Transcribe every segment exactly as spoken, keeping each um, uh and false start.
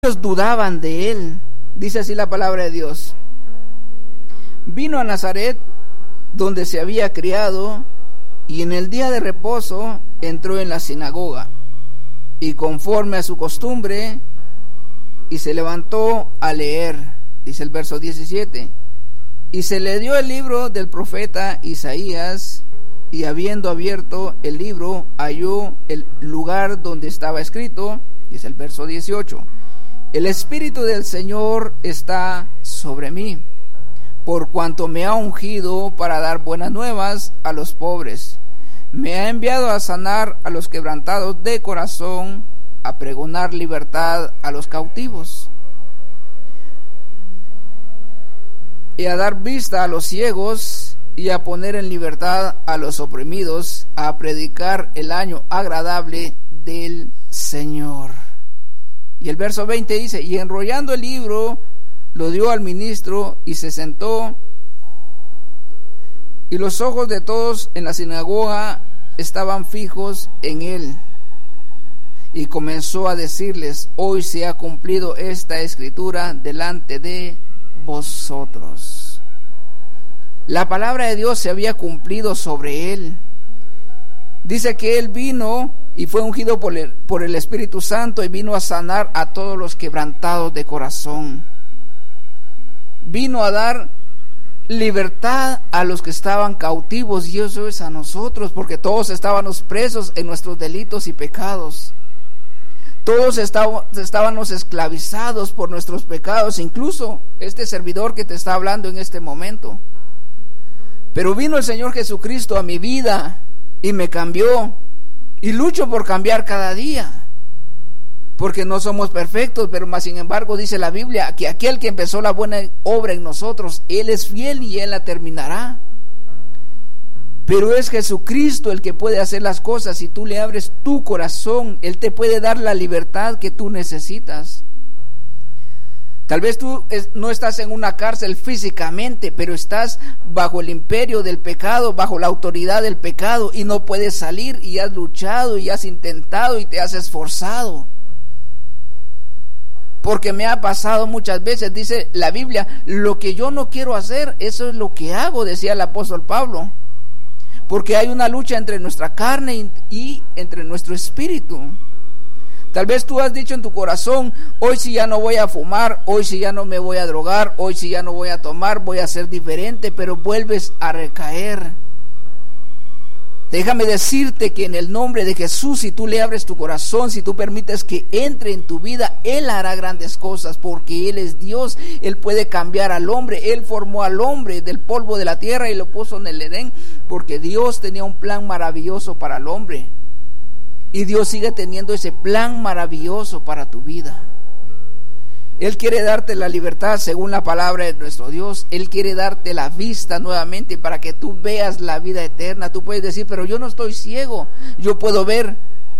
Ellos dudaban de él. Dice así la palabra de Dios. Vino a Nazaret, donde se había criado, y en el día de reposo entró en la sinagoga, y conforme a su costumbre, y se levantó a leer. Dice el verso diecisiete. Y se le dio el libro del profeta Isaías, y habiendo abierto el libro, halló el lugar donde estaba escrito. Dice el verso dieciocho. El Espíritu del Señor está sobre mí, por cuanto me ha ungido para dar buenas nuevas a los pobres. Me ha enviado a sanar a los quebrantados de corazón, a pregonar libertad a los cautivos, y a dar vista a los ciegos, y a poner en libertad a los oprimidos, a predicar el año agradable del Señor. Y el verso veinte dice, y enrollando el libro, lo dio al ministro, y se sentó, y los ojos de todos en la sinagoga estaban fijos en él. Y comenzó a decirles, hoy se ha cumplido esta escritura delante de vosotros. La palabra de Dios se había cumplido sobre él. Dice que él vino y fue ungido por el, por el Espíritu Santo, y vino a sanar a todos los quebrantados de corazón. Vino a dar libertad a los que estaban cautivos, y eso es a nosotros, porque todos estábamos presos en nuestros delitos y pecados. Todos estábamos, estábamos esclavizados por nuestros pecados, incluso este servidor que te está hablando en este momento. Pero vino el Señor Jesucristo a mi vida y me cambió, y lucho por cambiar cada día, porque no somos perfectos, pero más sin embargo dice la Biblia que aquel que empezó la buena obra en nosotros, Él es fiel y Él la terminará. Pero es Jesucristo el que puede hacer las cosas. Si tú le abres tu corazón, Él te puede dar la libertad que tú necesitas. Tal vez tú no estás en una cárcel físicamente, pero estás bajo el imperio del pecado, bajo la autoridad del pecado, y no puedes salir, y has luchado y has intentado y te has esforzado. Porque me ha pasado muchas veces, dice la Biblia, lo que yo no quiero hacer, eso es lo que hago, decía el apóstol Pablo. Porque hay una lucha entre nuestra carne y entre nuestro espíritu. Tal vez tú has dicho en tu corazón, hoy sí ya no voy a fumar, hoy sí ya no me voy a drogar, hoy sí ya no voy a tomar, voy a ser diferente, pero vuelves a recaer. Déjame decirte que en el nombre de Jesús, si tú le abres tu corazón, si tú permites que entre en tu vida, Él hará grandes cosas, porque Él es Dios. Él puede cambiar al hombre. Él formó al hombre del polvo de la tierra y lo puso en el Edén, porque Dios tenía un plan maravilloso para el hombre. Y Dios sigue teniendo ese plan maravilloso para tu vida. Él quiere darte la libertad según la palabra de nuestro Dios. Él quiere darte la vista nuevamente para que tú veas la vida eterna. Tú puedes decir, pero yo no estoy ciego, yo puedo ver.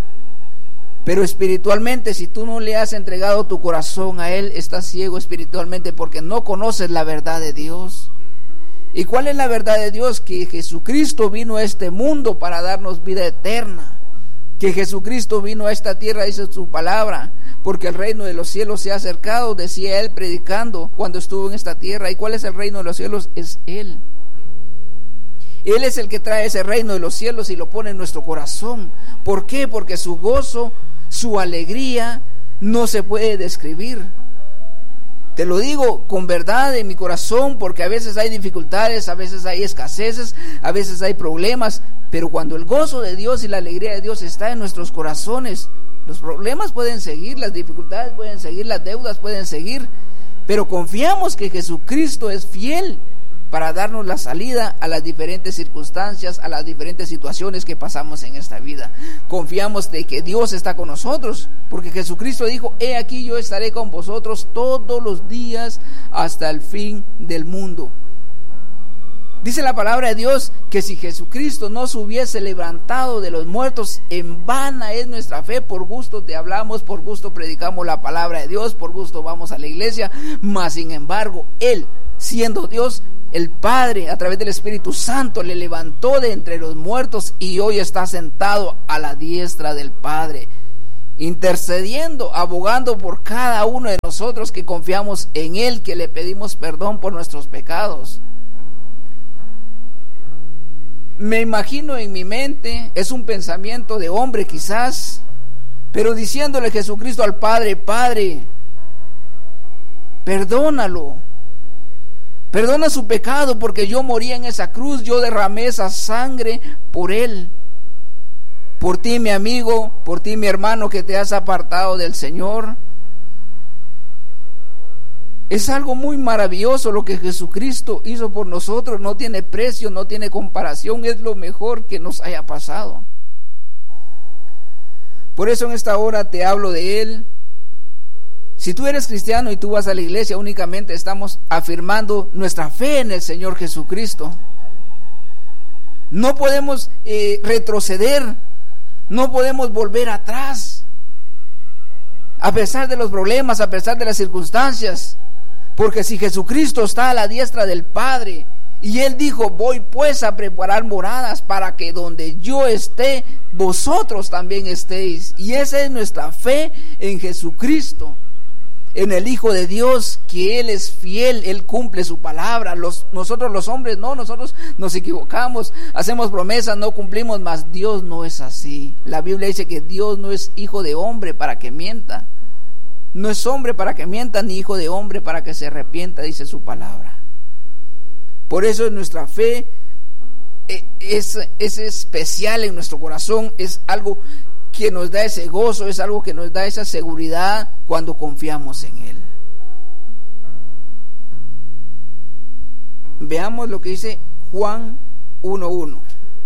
Pero espiritualmente, si tú no le has entregado tu corazón a Él, estás ciego espiritualmente porque no conoces la verdad de Dios. ¿Y cuál es la verdad de Dios? Que Jesucristo vino a este mundo para darnos vida eterna. Que Jesucristo vino a esta tierra, dice su palabra, porque el reino de los cielos se ha acercado, decía Él predicando cuando estuvo en esta tierra. ¿Y cuál es el reino de los cielos? Es Él. Él es el que trae ese reino de los cielos y lo pone en nuestro corazón. ¿Por qué? Porque su gozo, su alegría no se puede describir. Te lo digo con verdad en mi corazón, porque a veces hay dificultades, a veces hay escaseces, a veces hay problemas, pero cuando el gozo de Dios y la alegría de Dios está en nuestros corazones, los problemas pueden seguir, las dificultades pueden seguir, las deudas pueden seguir, pero confiamos que Jesucristo es fiel para darnos la salida a las diferentes circunstancias, a las diferentes situaciones que pasamos en esta vida. Confiamos de que Dios está con nosotros, porque Jesucristo dijo, he aquí yo estaré con vosotros todos los días hasta el fin del mundo. Dice la palabra de Dios que si Jesucristo no se hubiese levantado de los muertos, en vana es nuestra fe. Por gusto te hablamos, por gusto predicamos la palabra de Dios, por gusto vamos a la iglesia, mas sin embargo Él, siendo Dios, el Padre, a través del Espíritu Santo, le levantó de entre los muertos y hoy está sentado a la diestra del Padre. intercediendo, abogando por cada uno de nosotros que confiamos en Él, que le pedimos perdón por nuestros pecados. Me imagino en mi mente, es un pensamiento de hombre quizás, pero diciéndole Jesucristo al Padre: Padre, perdónalo, perdona su pecado, porque yo morí en esa cruz, yo derramé esa sangre por Él, por ti, mi amigo, por ti, mi hermano, que te has apartado del Señor. Es algo muy maravilloso lo que Jesucristo hizo por nosotros. No tiene precio, no tiene comparación. Es lo mejor que nos haya pasado. Por eso en esta hora te hablo de Él. Si tú eres cristiano y tú vas a la iglesia, únicamente estamos afirmando nuestra fe en el Señor Jesucristo. No podemos eh, retroceder. No podemos volver atrás. A pesar de los problemas, a pesar de las circunstancias. Porque si Jesucristo está a la diestra del Padre, y Él dijo: voy pues a preparar moradas para que donde yo esté, vosotros también estéis. Y esa es nuestra fe en Jesucristo, en el Hijo de Dios, que Él es fiel, Él cumple su palabra. Los, nosotros los hombres no, nosotros nos equivocamos, hacemos promesas, no cumplimos, mas Dios no es así. La Biblia dice que Dios no es hijo de hombre para que mienta. No es hombre para que mienta, ni hijo de hombre para que se arrepienta, dice su palabra. Por eso nuestra fe es, es especial en nuestro corazón, es algo que nos da ese gozo, es algo que nos da esa seguridad cuando confiamos en Él. Veamos lo que dice Juan uno uno.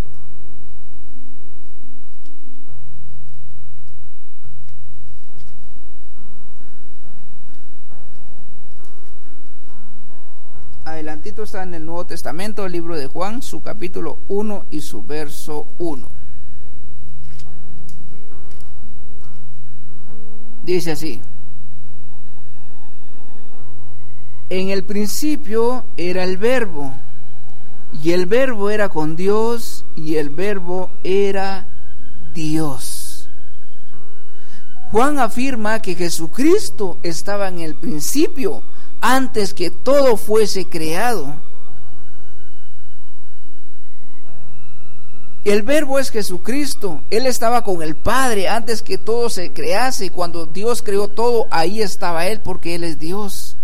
Adelantito está en el Nuevo Testamento, el libro de Juan, su capítulo uno y su verso uno. Dice así: en el principio era el Verbo, y el Verbo era con Dios, y el Verbo era Dios. Juan afirma que Jesucristo estaba en el principio, antes que todo fuese creado. El Verbo es Jesucristo. Él estaba con el Padre antes que todo se crease. Cuando Dios creó todo, ahí estaba Él, porque Él es Dios.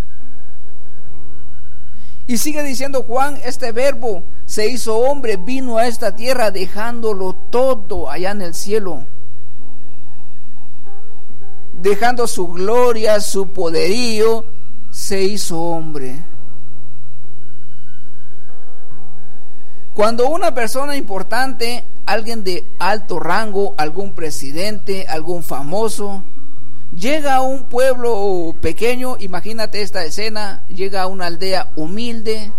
Y sigue diciendo Juan: este Verbo se hizo hombre, vino a esta tierra dejándolo todo allá en el cielo, dejando su gloria, su poderío, se hizo hombre. Cuando una persona importante, alguien de alto rango, algún presidente, algún famoso, llega a un pueblo pequeño, imagínate esta escena, llega a una aldea humilde,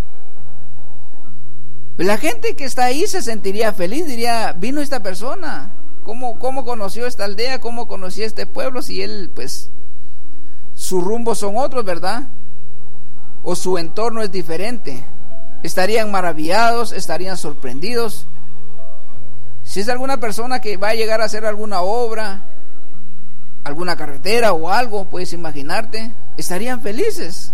la gente que está ahí se sentiría feliz, diría: vino esta persona, ¿cómo, cómo conoció esta aldea? ¿Cómo conoció este pueblo? Si él, pues, sus rumbos son otros, ¿verdad? O su entorno es diferente. Estarían maravillados, estarían sorprendidos. Si es alguna persona que va a llegar a hacer alguna obra, alguna carretera o algo, puedes imaginarte, estarían felices.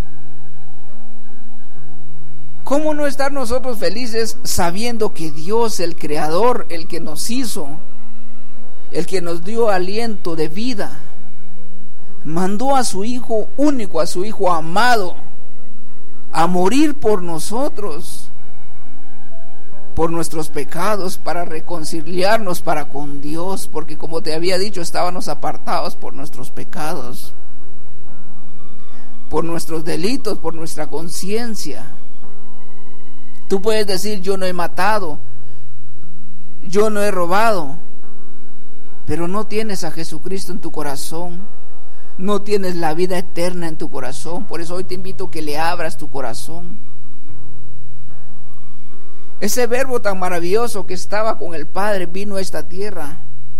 ¿Cómo no estar nosotros felices sabiendo que Dios, el Creador, el que nos hizo, el que nos dio aliento de vida, mandó a su Hijo único, a su Hijo amado, a morir por nosotros, por nuestros pecados, para reconciliarnos para con Dios? Porque, como te había dicho, estábamos apartados por nuestros pecados, por nuestros delitos, por nuestra conciencia. Tú puedes decir: yo no he matado, yo no he robado, pero no tienes a Jesucristo en tu corazón, no tienes la vida eterna en tu corazón. Por eso hoy te invito a que le abras tu corazón. Ese Verbo tan maravilloso que estaba con el Padre vino a esta tierra.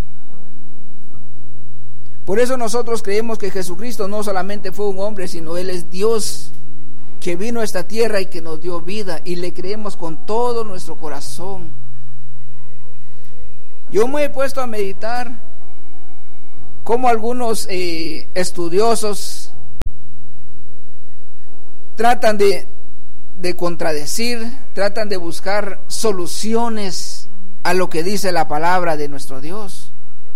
Por eso nosotros creemos que Jesucristo no solamente fue un hombre, sino Él es Dios, que vino a esta tierra y que nos dio vida, y le creemos con todo nuestro corazón. Yo me he puesto a meditar como algunos eh, estudiosos tratan de, de contradecir, tratan de buscar soluciones a lo que dice la palabra de nuestro Dios.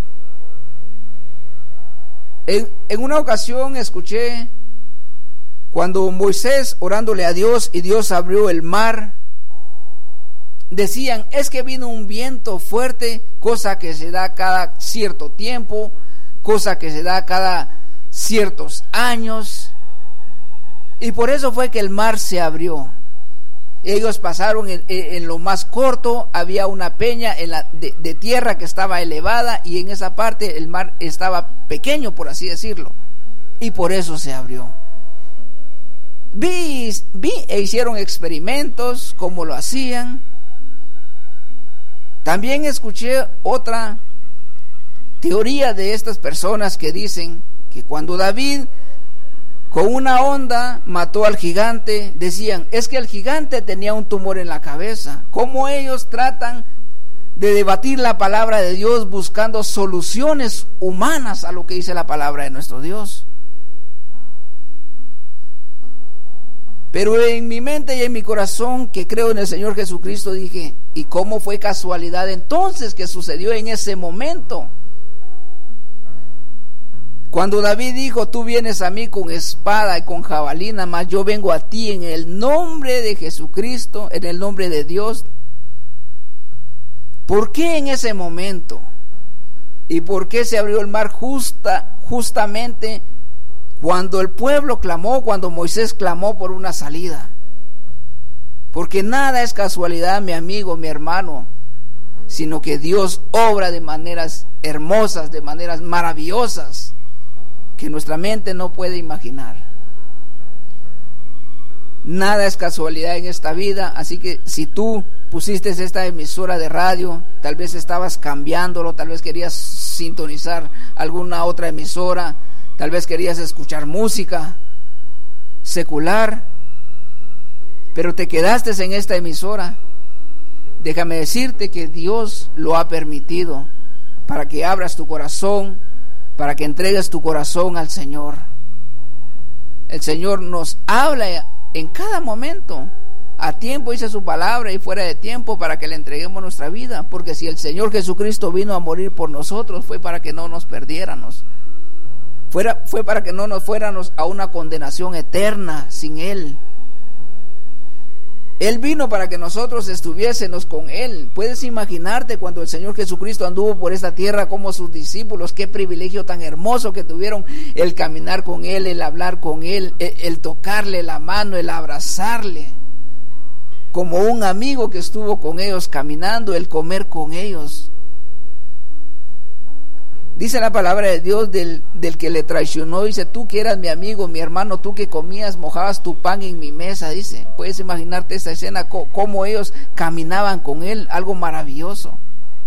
En, en una ocasión escuché cuando Moisés orándole a Dios y Dios abrió el mar, decían, es que vino un viento fuerte, cosa que se da cada cierto tiempo, cosa que se da cada ciertos años, y por eso fue que el mar se abrió. Ellos pasaron en, en lo más corto, había una peña en la, de, de tierra que estaba elevada, y en esa parte el mar estaba pequeño, por así decirlo, y por eso se abrió. Vi, vi e hicieron experimentos como lo hacían. También escuché otra teoría de estas personas que dicen que cuando David con una honda mató al gigante, decían, es que el gigante tenía un tumor en la cabeza. ¿Cómo ellos tratan de debatir la palabra de Dios buscando soluciones humanas a lo que dice la palabra de nuestro Dios? Pero en mi mente y en mi corazón, que creo en el Señor Jesucristo, dije, ¿y cómo fue casualidad entonces que sucedió en ese momento? Cuando David dijo, tú vienes a mí con espada y con jabalina, mas yo vengo a ti en el nombre de Jesucristo, en el nombre de Dios. ¿Por qué en ese momento? ¿Y por qué se abrió el mar justa, justamente cuando el pueblo clamó, cuando Moisés clamó por una salida? Porque nada es casualidad, mi amigo, mi hermano, sino que Dios obra de maneras hermosas, de maneras maravillosas, que nuestra mente no puede imaginar. Nada es casualidad en esta vida, así que si tú pusiste esta emisora de radio, tal vez estabas cambiándolo, tal vez querías sintonizar alguna otra emisora, tal vez querías escuchar música secular, pero te quedaste en esta emisora. Déjame decirte que Dios lo ha permitido para que abras tu corazón, para que entregues tu corazón al Señor. El Señor nos habla en cada momento, a tiempo dice su palabra y fuera de tiempo, para que le entreguemos nuestra vida, porque si el Señor Jesucristo vino a morir por nosotros, fue para que no nos perdiéramos. Fuera, fue para que no nos fuéramos a una condenación eterna sin Él. Él vino para que nosotros estuviésemos con Él. Puedes imaginarte cuando el Señor Jesucristo anduvo por esta tierra, como sus discípulos, qué privilegio tan hermoso que tuvieron el caminar con Él, el hablar con Él, el, el tocarle la mano, el abrazarle, como un amigo que estuvo con ellos caminando, el comer con ellos. Dice la palabra de Dios del, del que le traicionó, dice, tú que eras mi amigo, mi hermano, tú que comías, mojabas tu pan en mi mesa, dice. Puedes imaginarte esta escena, cómo ellos caminaban con Él, algo maravilloso.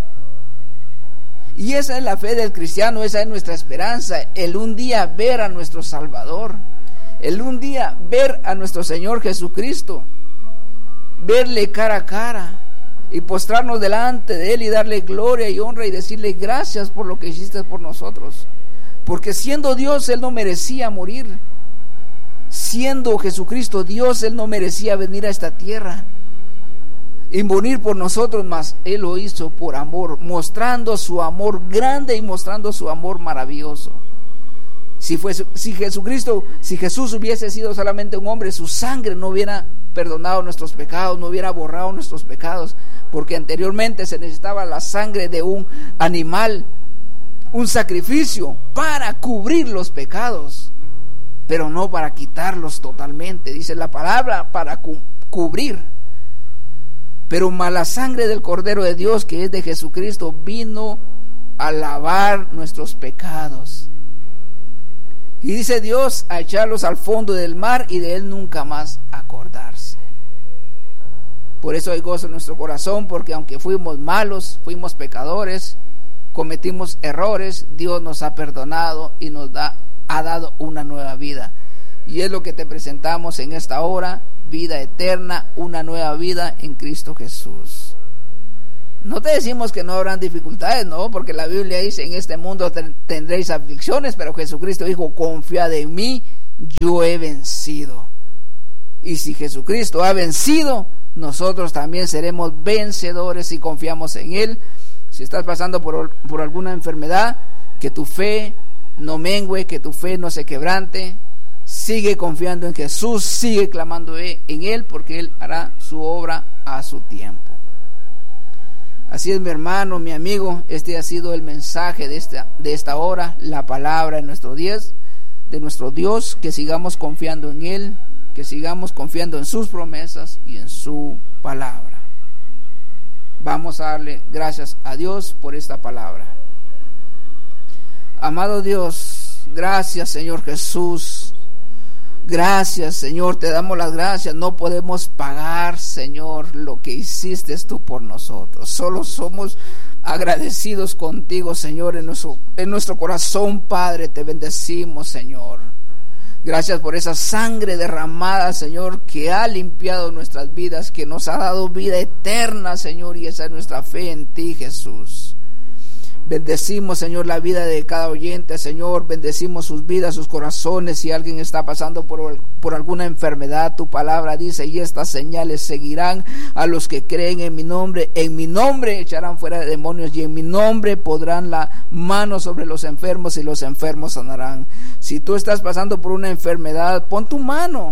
Y esa es la fe del cristiano, esa es nuestra esperanza, el un día ver a nuestro Salvador, el un día ver a nuestro Señor Jesucristo, verle cara a cara, y postrarnos delante de Él y darle gloria y honra y decirle gracias por lo que hiciste por nosotros, porque siendo Dios Él no merecía morir, siendo Jesucristo Dios Él no merecía venir a esta tierra y morir por nosotros, mas Él lo hizo por amor, mostrando su amor grande y mostrando su amor maravilloso. Si, fue, si Jesucristo, si Jesús hubiese sido solamente un hombre, su sangre no hubiera perdonado nuestros pecados, no hubiera borrado nuestros pecados, porque anteriormente se necesitaba la sangre de un animal, un sacrificio para cubrir los pecados, pero no para quitarlos totalmente, dice la palabra, para cu- cubrir. Pero más la sangre del Cordero de Dios, que es de Jesucristo, vino a lavar nuestros pecados. Y dice Dios, a echarlos al fondo del mar y de Él nunca más acordarse. Por eso hay gozo en nuestro corazón, porque aunque fuimos malos, fuimos pecadores, cometimos errores, Dios nos ha perdonado y nos da, ha dado una nueva vida. Y es lo que te presentamos en esta hora, vida eterna, una nueva vida en Cristo Jesús. No te decimos que no habrán dificultades, no, porque la Biblia dice, en este mundo tendréis aflicciones, pero Jesucristo dijo, confiad en mí, yo he vencido. Y si Jesucristo ha vencido, nosotros también seremos vencedores si confiamos en Él. Si estás pasando por, por alguna enfermedad, que tu fe no mengue, que tu fe no se quebrante. Sigue confiando en Jesús, sigue clamando en Él, porque Él hará su obra a su tiempo. Así es, mi hermano, mi amigo, este ha sido el mensaje de esta, de esta hora, la palabra de nuestro Dios, de nuestro Dios, que sigamos confiando en Él, que sigamos confiando en sus promesas y en su palabra. Vamos a darle gracias a Dios por esta palabra. Amado Dios, gracias, Señor Jesús. Gracias, Señor, te damos las gracias. No podemos pagar, Señor, lo que hiciste tú por nosotros. Solo somos agradecidos contigo, Señor, en nuestro, en nuestro corazón, Padre, te bendecimos, Señor. Gracias por esa sangre derramada, Señor, que ha limpiado nuestras vidas, que nos ha dado vida eterna, Señor, y esa es nuestra fe en ti, Jesús. Bendecimos, Señor, la vida de cada oyente, Señor. Bendecimos sus vidas, sus corazones. Si alguien está pasando por, por alguna enfermedad, tu palabra dice, y estas señales seguirán a los que creen en mi nombre. En mi nombre echarán fuera demonios, y en mi nombre pondrán la mano sobre los enfermos, y los enfermos sanarán. Si tú estás pasando por una enfermedad, pon tu mano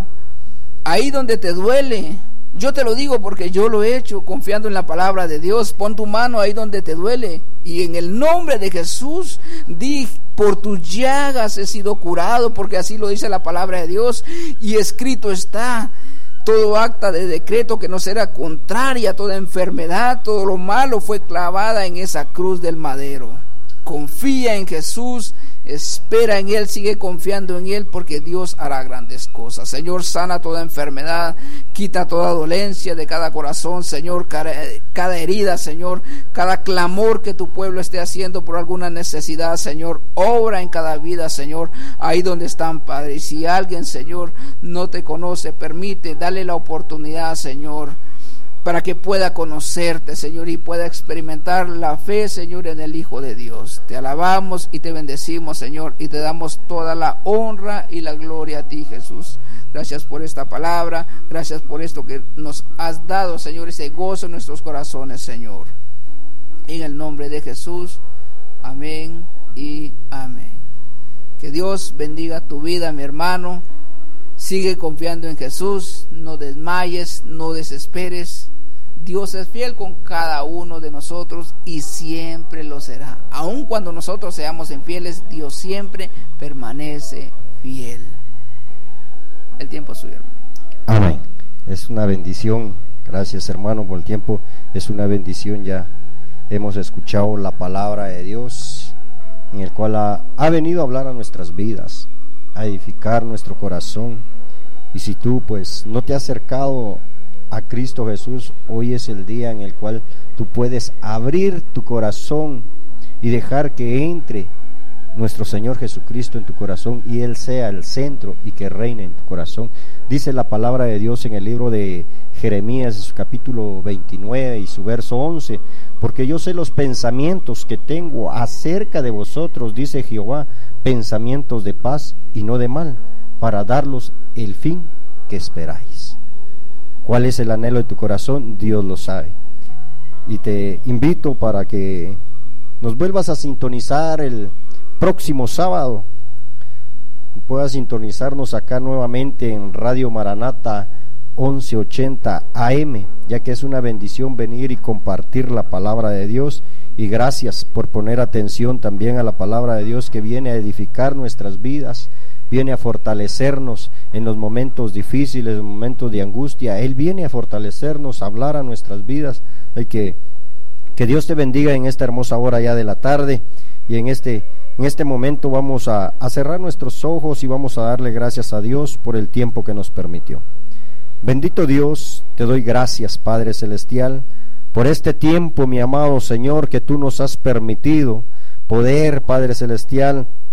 ahí donde te duele. Yo te lo digo porque yo lo he hecho, confiando en la palabra de Dios. Pon tu mano ahí donde te duele, y en el nombre de Jesús di, por tus llagas he sido curado, porque así lo dice la palabra de Dios, y escrito está: todo acta de decreto que no será contraria a toda enfermedad, todo lo malo fue clavada en esa cruz del madero. Confía en Jesús, espera en Él, sigue confiando en Él, porque Dios hará grandes cosas. Señor, sana toda enfermedad, quita toda dolencia de cada corazón, Señor, cada, cada herida, Señor, cada clamor que tu pueblo esté haciendo por alguna necesidad, Señor, obra en cada vida, Señor, ahí donde están, Padre. Y si alguien, Señor, no te conoce, permite, dale la oportunidad, Señor, para que pueda conocerte, Señor, y pueda experimentar la fe, Señor, en el Hijo de Dios. Te alabamos y te bendecimos, Señor, y te damos toda la honra y la gloria a ti, Jesús. Gracias por esta palabra, gracias por esto que nos has dado, Señor, ese gozo en nuestros corazones, Señor. En el nombre de Jesús, amén y amén. Que Dios bendiga tu vida, mi hermano. Sigue confiando en Jesús, no desmayes, no desesperes. Dios es fiel con cada uno de nosotros y siempre lo será. Aun cuando nosotros seamos infieles, Dios siempre permanece fiel. El tiempo es suyo, hermano. Amén. Es una bendición. Gracias, hermano, por el tiempo. Es una bendición. Ya hemos escuchado la palabra de Dios, en el cual ha, ha venido a hablar a nuestras vidas, a edificar nuestro corazón. Y si tú pues no te has acercado a Cristo Jesús, hoy es el día en el cual tú puedes abrir tu corazón y dejar que entre nuestro Señor Jesucristo en tu corazón, y Él sea el centro y que reine en tu corazón. Dice la palabra de Dios en el libro de Jeremías, su capítulo veintinueve y su verso once: porque yo sé los pensamientos que tengo acerca de vosotros, dice Jehová, pensamientos de paz y no de mal, para darlos el fin que esperáis. ¿Cuál es el anhelo de tu corazón? Dios lo sabe. Y te invito para que nos vuelvas a sintonizar el próximo sábado. Puedas sintonizarnos acá nuevamente en Radio Maranata once ochenta A M, ya que es una bendición venir y compartir la palabra de Dios. Y gracias por poner atención también a la palabra de Dios, que viene a edificar nuestras vidas, viene a fortalecernos en los momentos difíciles, en los momentos de angustia. Él viene a fortalecernos, a hablar a nuestras vidas. Hay que, que Dios te bendiga en esta hermosa hora ya de la tarde. Y en este, en este momento vamos a, a cerrar nuestros ojos y vamos a darle gracias a Dios por el tiempo que nos permitió. Bendito Dios, te doy gracias, Padre Celestial, por este tiempo, mi amado Señor, que tú nos has permitido poder, Padre Celestial,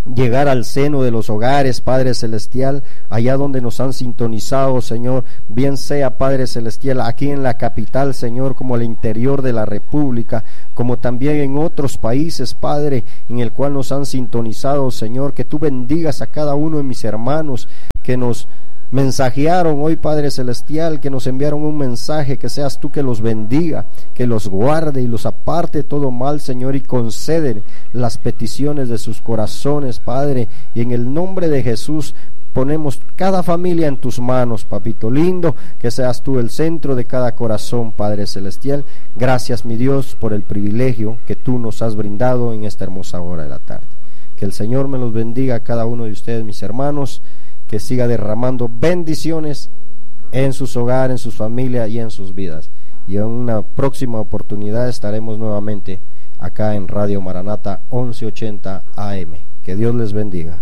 llegar al seno de los hogares, Padre Celestial, allá donde nos han sintonizado, Señor, bien sea, Padre Celestial, aquí en la capital, Señor, como el interior de la República, como también en otros países, Padre, en el cual nos han sintonizado, Señor, que tú bendigas a cada uno de mis hermanos que nos mensajearon hoy, Padre Celestial, que nos enviaron un mensaje, que seas tú que los bendiga, que los guarde y los aparte de todo mal, Señor, y concede las peticiones de sus corazones, Padre, y en el nombre de Jesús ponemos cada familia en tus manos, papito lindo, que seas tú el centro de cada corazón, Padre Celestial. Gracias, mi Dios, por el privilegio que tú nos has brindado en esta hermosa hora de la tarde. Que el Señor me los bendiga a cada uno de ustedes, mis hermanos, que siga derramando bendiciones en sus hogares, en sus familias y en sus vidas. Y en una próxima oportunidad estaremos nuevamente acá en Radio Maranata once ochenta A M. Que Dios les bendiga.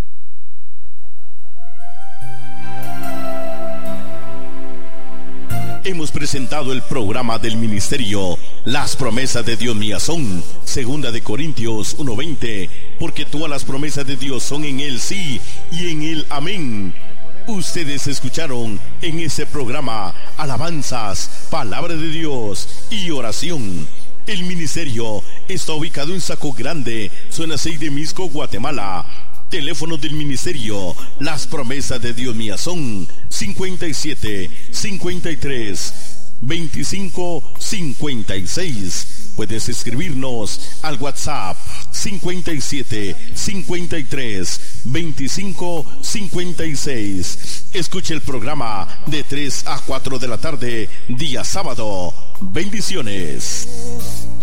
Hemos presentado el programa del ministerio Las promesas de Dios mías son, segunda de Corintios uno veinte, porque todas las promesas de Dios son en Él sí y en Él amén. Ustedes escucharon en ese programa alabanzas, palabra de Dios y oración. El ministerio está ubicado en Saco Grande, zona seis de Misco, Guatemala. Teléfono del ministerio Las promesas de Dios mías son cincuenta y siete, cincuenta y tres, veinticinco, cincuenta y seis. Puedes escribirnos al WhatsApp cincuenta y siete, cincuenta y tres, veinticinco, cincuenta y seis. Escuche el programa de tres a cuatro de la tarde, día sábado. Bendiciones.